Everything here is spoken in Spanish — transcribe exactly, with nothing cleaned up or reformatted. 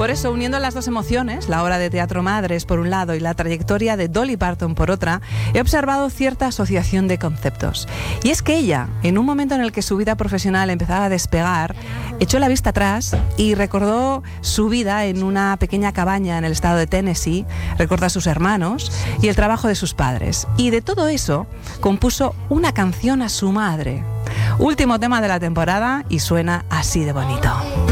Por eso, uniendo las dos emociones, la obra de teatro Madres por un lado y la trayectoria de Dolly Parton por otra, he observado cierta asociación de conceptos. Y es que ella, en un momento en el que su vida profesional empezaba a despegar, echó la vista atrás y recordó su vida en una pequeña cabaña en el estado de Tennessee, recordó a sus hermanos y el trabajo de sus padres. Y de todo eso compuso una canción a su madre. Último tema de la temporada y suena así de bonito.